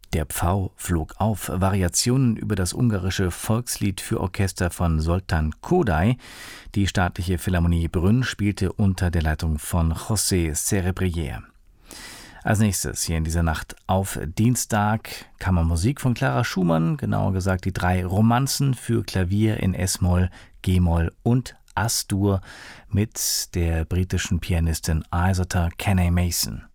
Der Pfau flog auf. Variationen über das ungarische Volkslied für Orchester von Zoltán Kodály. Die Staatliche Philharmonie Brünn spielte unter der Leitung von José Cerebrier. Als nächstes hier in dieser Nacht auf Dienstag Kammermusik von Clara Schumann, genauer gesagt die 3 Romanzen für Klavier in S-Moll, G-Moll und As-Dur mit der britischen Pianistin Isota Kenny Mason.